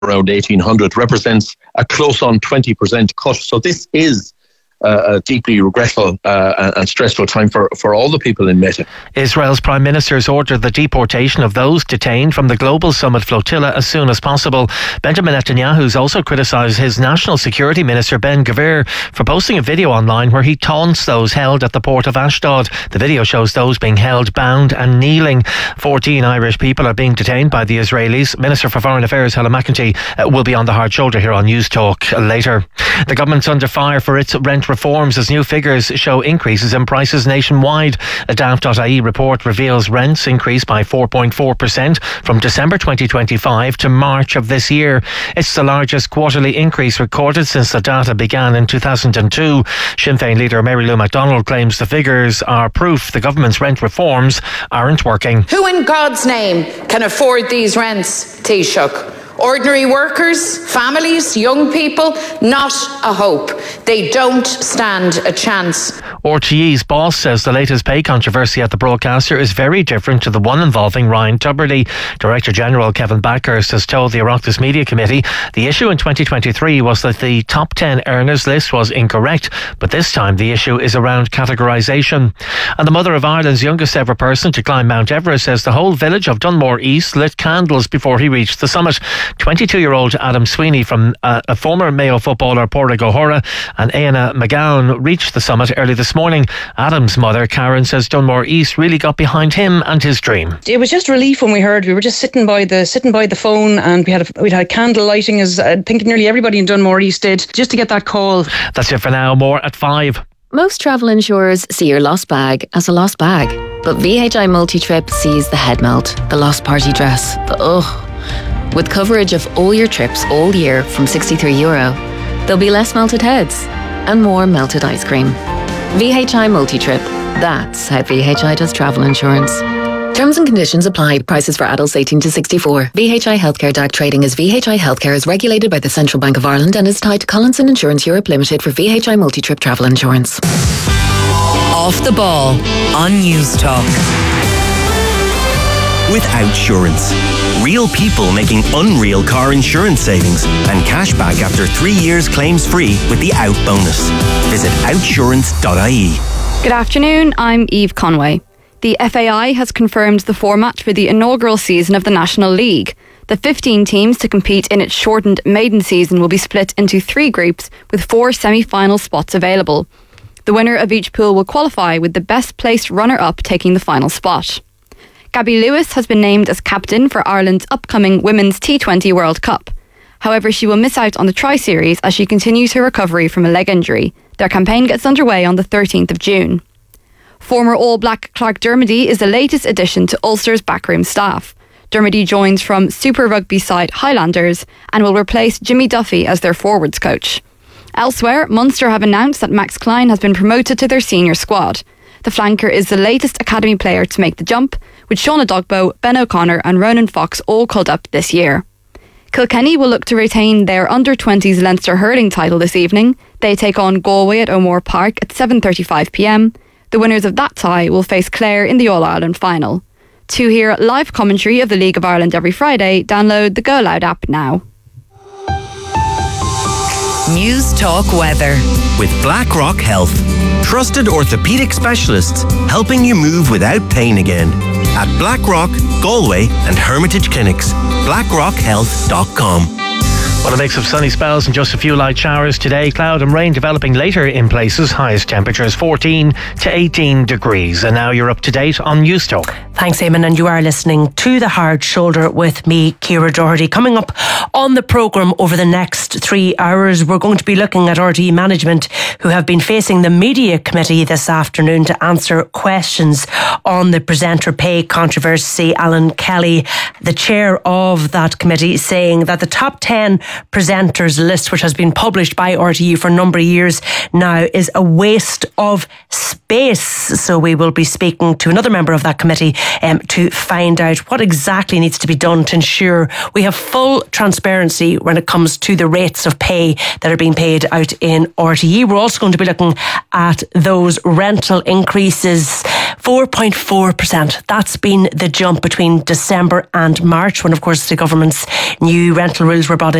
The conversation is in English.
around 1,800 represents a close on 20% cut. So this is a deeply regretful and stressful time for all the people in Meta. Israel's Prime Minister has ordered the deportation of those detained from the Global Summit flotilla as soon as possible. Benjamin Netanyahu has also criticised his National Security Minister Ben Gvir for posting a video online where he taunts those held at the port of Ashdod. The video shows those being held, bound and kneeling. 14 Irish people are being detained by the Israelis. Minister for Foreign Affairs Helen McEntee will be on the hard shoulder here on News Talk later. The government's under fire for its rent reforms as new figures show increases in prices nationwide. A Daft.ie report reveals rents increased by 4.4% from December 2025 to March of this year. It's the largest quarterly increase recorded since the data began in 2002. Sinn Féin leader Mary Lou McDonald claims the figures are proof the government's rent reforms aren't working. Who in God's name can afford these rents, Taoiseach? Ordinary workers, families, young people, not a hope. They don't stand a chance. RTE's boss says the latest pay controversy at the broadcaster is very different to the one involving Ryan Tubridy. Director General Kevin Backhurst has told the Oireachtas Media Committee the issue in 2023 was that the top 10 earners list was incorrect, but this time the issue is around categorisation. And the mother of Ireland's youngest ever person to climb Mount Everest says the whole village of Dunmore East lit candles before he reached the summit. 22-year-old Adam Sweeney from a former Mayo footballer Pádraig O'Hora and Aina McGowan reached the summit early this morning. Adam's mother Karen says Dunmore East really got behind him and his dream. It was just relief when we heard. We were just sitting by the phone, and we'd had candle lighting, as I think nearly everybody in Dunmore East did, just to get that call. That's it for now. More at 5. Most travel insurers see your lost bag as a lost bag, but VHI Multi-Trip sees the head melt, the lost party dress, the ugh. With coverage of all your trips all year from €63, there'll be less melted heads and more melted ice cream. VHI Multi-Trip. That's how VHI does travel insurance. Terms and conditions apply. Prices for adults 18 to 64. VHI Healthcare DAC trading as VHI Healthcare is regulated by the Central Bank of Ireland and is tied to Collinson Insurance Europe Limited for VHI Multi-Trip travel insurance. Off the ball on News Talk. With Outsurance. Real people making unreal car insurance savings and cash back after 3 years claims free with the Out bonus. Visit outsurance.ie. Good afternoon, I'm Eve Conway. The FAI has confirmed the format for the inaugural season of the National League. The 15 teams to compete in its shortened maiden season will be split into 3 groups with 4 semi-final spots available. The winner of each pool will qualify, with the best placed runner-up taking the final spot. Gabby Lewis has been named as captain for Ireland's upcoming Women's T20 World Cup. However, she will miss out on the Tri-Series as she continues her recovery from a leg injury. Their campaign gets underway on the 13th of June. Former All Black Clark Dermody is the latest addition to Ulster's backroom staff. Dermody joins from Super Rugby side Highlanders and will replace Jimmy Duffy as their forwards coach. Elsewhere, Munster have announced that Max Klein has been promoted to their senior squad. The flanker is the latest academy player to make the jump, with Sean Adogbo, Ben O'Connor and Ronan Fox all called up this year. Kilkenny will look to retain their under-20s Leinster hurling title this evening. They take on Galway at O'Moore Park at 7:35pm. The winners of that tie will face Clare in the All-Ireland final. To hear live commentary of the League of Ireland every Friday, download the Go Loud app now. News Talk Weather with BlackRock Health. Trusted orthopaedic specialists helping you move without pain again. At BlackRock, Galway and Hermitage Clinics. BlackRockHealth.com. Well, a mix of sunny spells and just a few light showers today. Cloud and rain developing later in places. Highest temperatures 14 to 18 degrees. And now you're up to date on News Talk. Thanks, Eamon, and you are listening to The Hard Shoulder with me, Ciara Doherty. Coming up on the programme over the next 3 hours, we're going to be looking at RTE management, who have been facing the Media Committee this afternoon to answer questions on the presenter pay controversy. Alan Kelly, the chair of that committee, saying that the top 10 presenters list, which has been published by RTE for a number of years now, is a waste of space. So we will be speaking to another member of that committee to find out what exactly needs to be done to ensure we have full transparency when it comes to the rates of pay that are being paid out in RTE. We're also going to be looking at those rental increases 4.4%. That's been the jump between December and March, when of course the government's new rental rules were brought in